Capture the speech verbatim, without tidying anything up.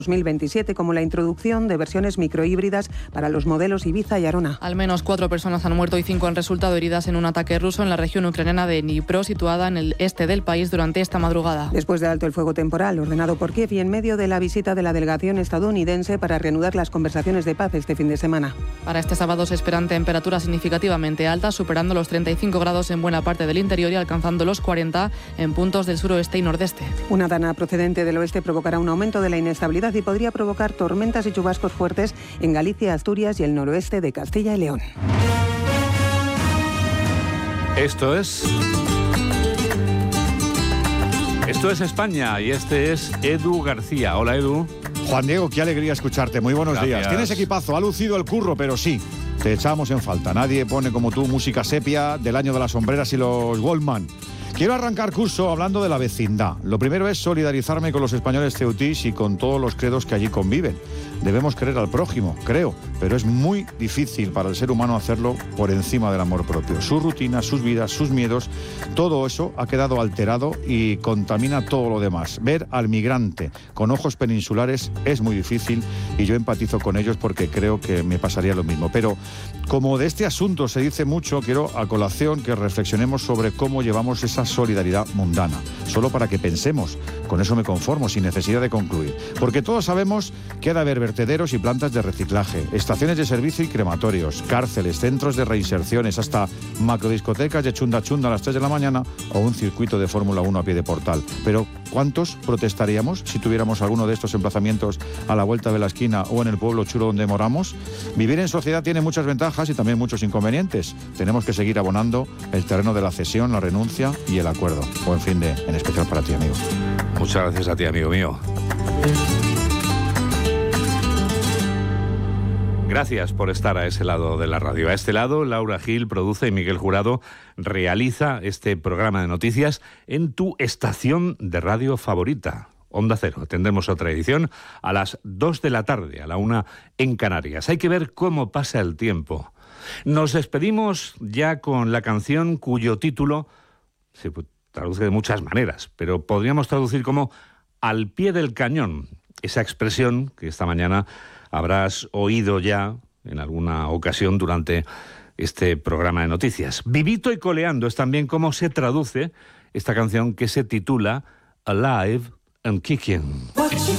dos mil veintisiete, como la introducción de versiones microhíbridas para los modelos Ibiza y Arona. Al menos cuatro personas han muerto y cinco han resultado heridas en un ataque ruso en la región ucraniana de Dnipro, situada en el este del país, durante esta madrugada. Después de alto el fuego temporal ordenado por Kiev y en medio de la visita de la delegación estadounidense para reanudar las conversaciones de paz este fin de semana. Para este sábado se esperan temperaturas significativamente altas, superando los treinta y cinco grados en buena parte del interior y alcanzando los cuarenta en puntos del suroeste y nordeste. Una dana procedente del oeste provocará un aumento de la inestabilidad y podría provocar tormentas y chubascos fuertes en Galicia, Asturias y el noroeste de Castilla y León. Esto es... Esto es España y este es Edu García. Hola, Edu. Juan Diego, qué alegría escucharte. Muy buenos Gracias. días. Tienes equipazo, ha lucido el curro, pero sí, te echamos en falta. Nadie pone como tú música sepia del año de las sombreras y los Goldman. Quiero arrancar curso hablando de la vecindad. Lo primero es solidarizarme con los españoles ceutís y con todos los credos que allí conviven. Debemos querer al prójimo, creo, pero es muy difícil para el ser humano hacerlo por encima del amor propio. Sus rutinas, sus vidas, sus miedos, todo eso ha quedado alterado y contamina todo lo demás. Ver al migrante con ojos peninsulares es muy difícil y yo empatizo con ellos porque creo que me pasaría lo mismo. Pero como de este asunto se dice mucho, quiero a colación que reflexionemos sobre cómo llevamos esa solidaridad mundana. Solo para que pensemos, con eso me conformo, sin necesidad de concluir. Porque todos sabemos que ha de haber vertederos y plantas de reciclaje, estaciones de servicio y crematorios, cárceles, centros de reinserciones, hasta macrodiscotecas de chunda chunda a las tres de la mañana o un circuito de Fórmula uno a pie de portal. Pero ¿cuántos protestaríamos si tuviéramos alguno de estos emplazamientos a la vuelta de la esquina o en el pueblo chulo donde moramos? Vivir en sociedad tiene muchas ventajas y también muchos inconvenientes. Tenemos que seguir abonando el terreno de la cesión, la renuncia y el acuerdo. Buen fin de, en especial para ti, amigo. Muchas gracias a ti, amigo mío. Gracias por estar a ese lado de la radio. A este lado, Laura Gil produce y Miguel Jurado realiza este programa de noticias en tu estación de radio favorita, Onda Cero. Tendremos otra edición a las dos de la tarde, a la una en Canarias. Hay que ver cómo pasa el tiempo. Nos despedimos ya con la canción cuyo título se traduce de muchas maneras, pero podríamos traducir como al pie del cañón. Esa expresión que esta mañana habrás oído ya en alguna ocasión durante este programa de noticias. Vivito y coleando es también como se traduce esta canción que se titula Alive and Kicking.